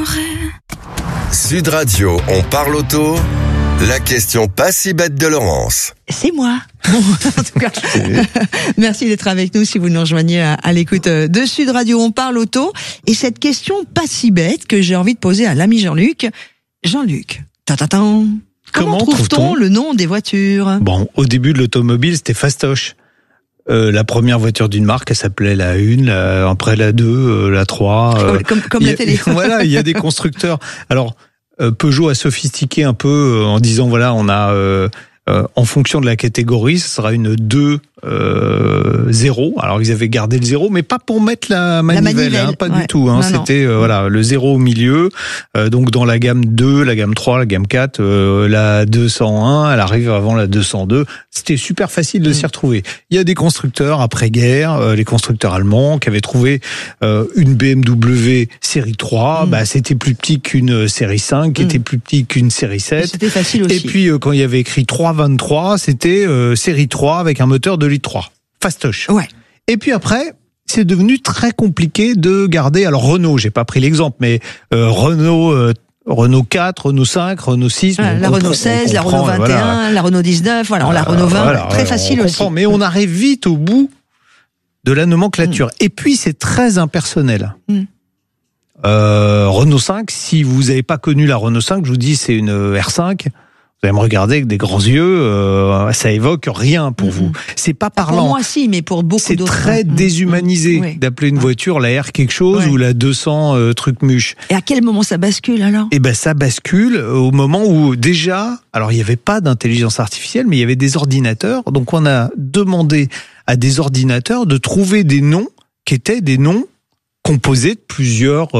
Sud Radio, on parle auto. La question pas si bête de Laurence. C'est moi. Bon, en tout cas, merci d'être avec nous si vous nous rejoignez à l'écoute de Sud Radio. On parle auto. Et cette question pas si bête que j'ai envie de poser à l'ami Jean-Luc. Jean-Luc, comment trouve-t-on le nom des voitures ? Bon, au début de l'automobile, c'était fastoche. La première voiture d'une marque, elle s'appelait la 1, après la 2, la 3. Comme la télé. Voilà, il y a des constructeurs. Alors, Peugeot a sophistiqué un peu en disant, voilà, on a... en fonction de la catégorie, ce sera une 2 0. Alors ils avaient gardé le 0, mais pas pour mettre la manivelle, hein, pas du tout. Hein. C'était voilà, le 0 au milieu. Donc dans la gamme 2, la gamme 3, la gamme 4, la 201, elle arrive avant la 202. C'était super facile de s'y retrouver. Il y a des constructeurs après-guerre, les constructeurs allemands, qui avaient trouvé une BMW série 3. Bah, c'était plus petit qu'une série 5, qui était plus petit qu'une série 7. C'était facile aussi. Et puis quand il y avait écrit 323, c'était série 3 avec un moteur de litre 3. Fastoche. Ouais. Et puis après, c'est devenu très compliqué de garder. Alors Renault, j'ai pas pris l'exemple, mais Renault 4, Renault 5, Renault 6. La Renault 16, la Renault 21, la Renault 19, la Renault 20. Très facile aussi. Mais on arrive vite au bout de la nomenclature. Et puis c'est très impersonnel. Renault 5, si vous n'avez pas connu la Renault 5, je vous dis c'est une R5. Vous allez me regarder avec des grands yeux, ça évoque rien pour vous. C'est pas parlant. Pour moi, si, mais pour beaucoup d'autres. C'est très déshumanisé d'appeler une voiture la R quelque chose ou la 200 truc muche. Et à quel moment ça bascule alors ? Eh ben, ça bascule au moment où déjà, alors il n'y avait pas d'intelligence artificielle, mais il y avait des ordinateurs. Donc on a demandé à des ordinateurs de trouver des noms qui étaient des noms composés de plusieurs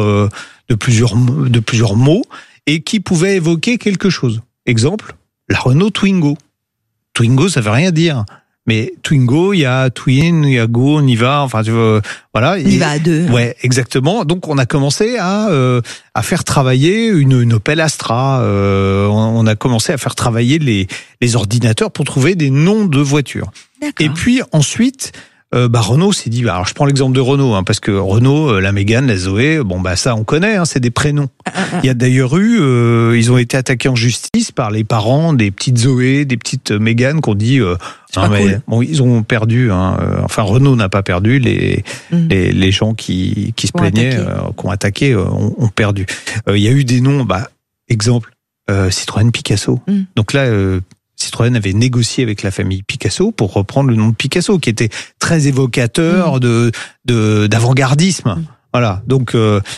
mots et qui pouvaient évoquer quelque chose. Exemple, la Renault Twingo. Twingo, ça veut rien dire. Mais Twingo, il y a Twin, il y a Go, on y va. Enfin, tu vois, voilà. On y va à deux. Ouais, exactement. Donc, on a commencé à faire travailler une Opel Astra. On a commencé à faire travailler les ordinateurs pour trouver des noms de voitures. D'accord. Et puis ensuite. Renault s'est dit, alors je prends l'exemple de Renault, parce que Renault, la Mégane, la Zoé, ça on connaît, c'est des prénoms. Il y a d'ailleurs ils ont été attaqués en justice par les parents des petites Zoé, des petites Mégane qu'on dit, cool. Bon, ils ont perdu, enfin Renault n'a pas perdu, les gens qui se plaignaient, qui ont attaqué, ont perdu. Il y a eu des noms, exemple, Citroën Picasso. Donc là, Citroën avait négocié avec la famille Picasso pour reprendre le nom de Picasso, qui était très évocateur d'avant-gardisme. Voilà. Donc,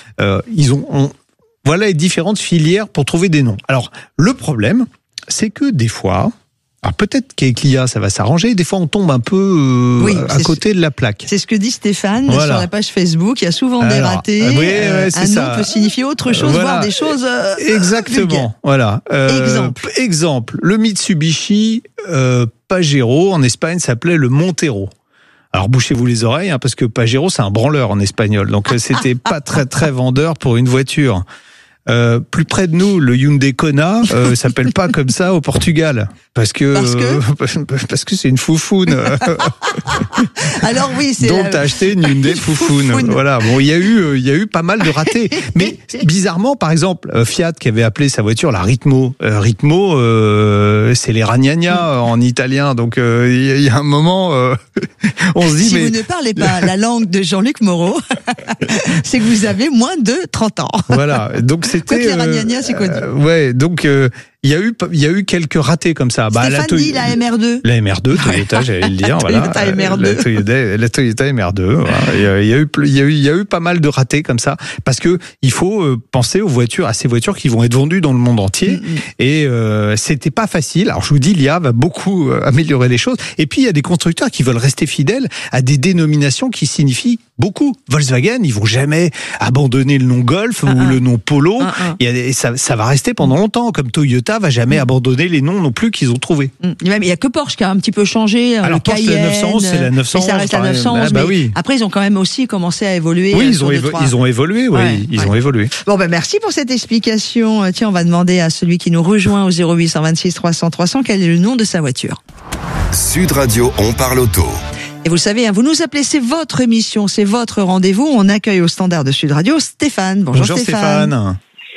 voilà les différentes filières pour trouver des noms. Alors, le problème, c'est que des fois, alors peut-être qu'avec l'IA, ça va s'arranger. Des fois, on tombe un peu à côté de la plaque. C'est ce que dit Stéphane sur la page Facebook. Il y a souvent des ratés. Un nom peut signifier autre chose, voire des choses exactement. Vulgaires. Voilà. Exemple. Le Mitsubishi Pajero en Espagne s'appelait le Montero. Alors bouchez-vous les oreilles, parce que Pajero c'est un branleur en espagnol. Donc c'était pas très très vendeur pour une voiture. Plus près de nous, le Hyundai Kona s'appelle pas comme ça au Portugal, parce que c'est une foufoune. Alors oui, c'est donc t'as acheté une Hyundai foufoune. Voilà. Bon, il y a eu pas mal de ratés, mais bizarrement, par exemple, Fiat qui avait appelé sa voiture la Ritmo. Ritmo, c'est les ragnagna en italien. Donc il y a un moment, on se dit si vous ne parlez pas la langue de Jean-Luc Moreau, c'est que vous avez moins de 30 ans. Voilà. Donc c'était. Les ragnagna, c'est connu. Ouais. Donc il y a eu quelques ratés comme ça. Stéphane dit la MR2. La MR2, Toyota, j'allais le dire. Toyota MR2. La Toyota MR2. Voilà. Il y a eu pas mal de ratés comme ça, parce que il faut penser à ces voitures qui vont être vendues dans le monde entier. Et c'était pas facile. Alors je vous dis, l'IA va beaucoup améliorer les choses. Et puis il y a des constructeurs qui veulent rester fidèles à des dénominations qui signifient beaucoup. Volkswagen, ils vont jamais abandonner le nom Golf ou le nom Polo. Et ça va rester pendant longtemps, comme Toyota va jamais abandonner les noms non plus qu'ils ont trouvés. Il y a que Porsche qui a un petit peu changé. Alors le Porsche, Cayenne, la 911, c'est la 911. Et ça reste la 911. Oui. Après, ils ont quand même aussi commencé à évoluer. Oui, ils ont évolué. Ils ont évolué. Bon, merci pour cette explication. Tiens, on va demander à celui qui nous rejoint au 0826 300 300 quel est le nom de sa voiture. Sud Radio, on parle auto. Et vous le savez, vous nous appelez, c'est votre émission, c'est votre rendez-vous. On accueille au standard de Sud Radio Stéphane. Bonjour Stéphane.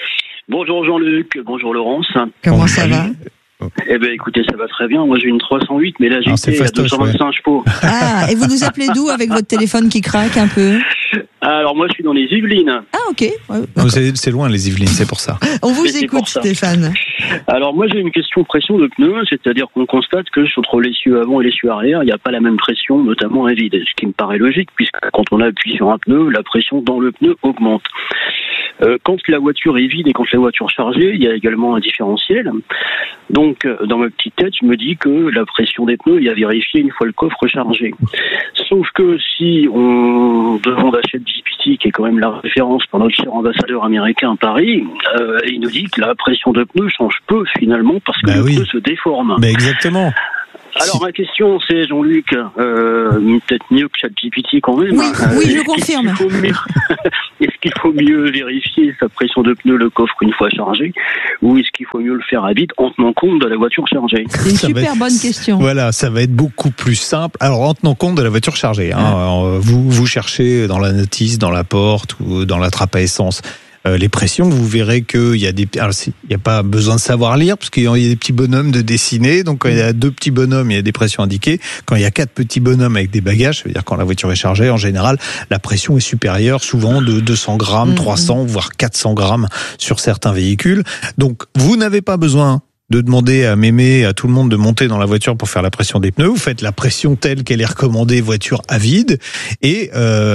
Bonjour Jean-Luc, bonjour Laurence. Comment ça va? Eh bien écoutez, ça va très bien. Moi j'ai une 308, mais là j'ai à 225 chevaux. Ah, et vous nous appelez d'où avec votre téléphone qui craque un peu? Alors moi je suis dans les Yvelines. Ah ok. Non, c'est loin les Yvelines, c'est pour ça. On vous écoute Stéphane. Alors moi j'ai une question de pression de pneus, c'est-à-dire qu'on constate que entre l'essieu avant et l'essieu arrière, il n'y a pas la même pression, notamment à vide. Ce qui me paraît logique, puisque quand on appuie sur un pneu, la pression dans le pneu augmente. Quand la voiture est vide et quand la voiture est chargée, il y a également un différentiel. Donc, dans ma petite tête, je me dis que la pression des pneus est à vérifier une fois le coffre chargé. Sauf que si on demande à ChatGPT, qui est quand même la référence pour notre cher ambassadeur américain à Paris, il nous dit que la pression de pneus change peu finalement parce que le pneu se déforme. Exactement. Alors ma question c'est, Jean-Luc, peut-être mieux que ChatGPT quand même. Oui, je confirme. Est-ce qu'il faut mieux vérifier sa pression de pneu le coffre une fois chargé, ou est-ce qu'il faut mieux le faire à vide en tenant compte de la voiture chargée? C'est une super bonne question. Voilà, ça va être beaucoup plus simple. Alors en tenant compte de la voiture chargée, vous cherchez dans la notice, dans la porte ou dans la trappe à essence les pressions, vous verrez qu'il y a des... Alors, il n'y a pas besoin de savoir lire, parce qu'il y a des petits bonhommes de dessiner. Donc, quand il y a 2 petits bonhommes, il y a des pressions indiquées. Quand il y a 4 petits bonhommes avec des bagages, ça veut dire quand la voiture est chargée, en général, la pression est supérieure, souvent de 200 grammes, 300, voire 400 grammes sur certains véhicules. Donc, vous n'avez pas besoin de demander à Mémé, à tout le monde de monter dans la voiture pour faire la pression des pneus. Vous faites la pression telle qu'elle est recommandée, voiture à vide. Et,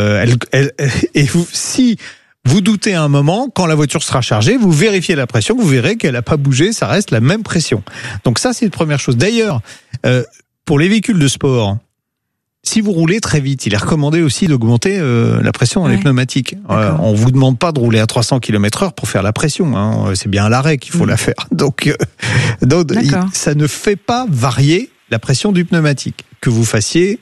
si vous doutez à un moment, quand la voiture sera chargée, vous vérifiez la pression, vous verrez qu'elle n'a pas bougé, ça reste la même pression. Donc ça, c'est une première chose. D'ailleurs, pour les véhicules de sport, si vous roulez très vite, il est recommandé aussi d'augmenter la pression dans les pneumatiques. On vous demande pas de rouler à 300 km/h pour faire la pression. C'est bien à l'arrêt qu'il faut la faire. Donc ça ne fait pas varier la pression du pneumatique. Que vous fassiez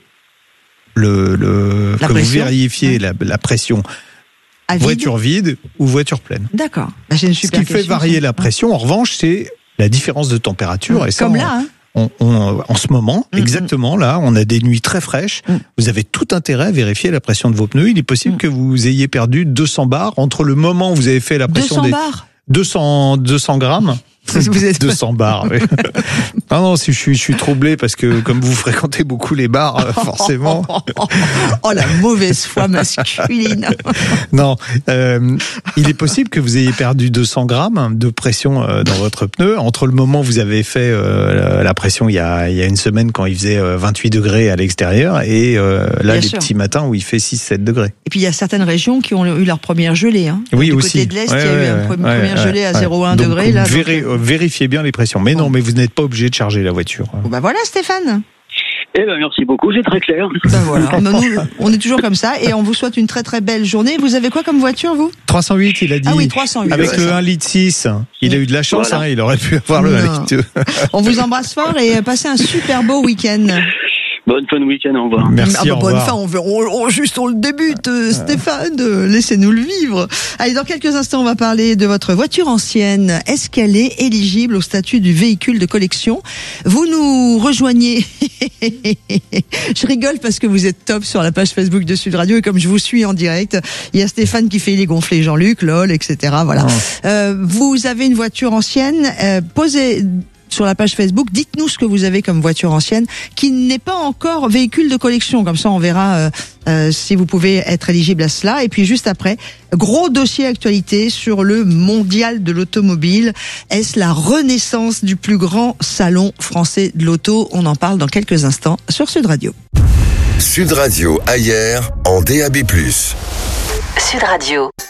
que vous vérifiez la pression voiture vide ou voiture pleine. D'accord. C'est une super question. Ce qui fait varier la pression, en revanche, c'est la différence de température. Et ça, comme là, en ce moment, exactement là, on a des nuits très fraîches. Vous avez tout intérêt à vérifier la pression de vos pneus. Il est possible que vous ayez perdu 200 bars entre le moment où vous avez fait la pression 200 grammes. Vous êtes 200 bars. Oui. Non, je suis troublé parce que comme vous fréquentez beaucoup les bars, forcément. Oh, la mauvaise foi masculine. Non, il est possible que vous ayez perdu 200 grammes de pression dans votre pneu entre le moment où vous avez fait la pression il y a une semaine quand il faisait 28 degrés à l'extérieur et là les petits matins où il fait 6-7 degrés. Et puis il y a certaines régions qui ont eu leur première gelée. Oui, du aussi. Côté de l'Est, il y a eu une première gelée à 0,1 degré. Là, vérifiez bien les pressions. Mais non, mais vous n'êtes pas obligé de charger la voiture. Bon, voilà Stéphane. Eh ben merci beaucoup, c'est très clair. Voilà. Nous, on est toujours comme ça et on vous souhaite une très très belle journée. Vous avez quoi comme voiture, vous? 308, il a dit. Ah oui, 308. Avec le 1,6 litre. Il a eu de la chance, il aurait pu avoir le 1,2 litre. On vous embrasse fort et passez un super beau week-end. Bonne fin de week-end, au revoir. Merci, au revoir. Bonne fin, on le débute, Stéphane, laissez-nous le vivre. Allez, dans quelques instants, on va parler de votre voiture ancienne. Est-ce qu'elle est éligible au statut du véhicule de collection? Vous nous rejoignez. Je rigole parce que vous êtes top sur la page Facebook de Sud Radio et comme je vous suis en direct, il y a Stéphane qui fait les gonfler Jean-Luc, lol, etc. Voilà. Vous avez une voiture ancienne, posez sur la page Facebook, dites-nous ce que vous avez comme voiture ancienne qui n'est pas encore véhicule de collection. Comme ça, on verra si vous pouvez être éligible à cela. Et puis juste après, gros dossier actualité sur le mondial de l'automobile. Est-ce la renaissance du plus grand salon français de l'auto? On en parle dans quelques instants sur Sud Radio. Sud Radio Ayer en DAB+. Sud Radio.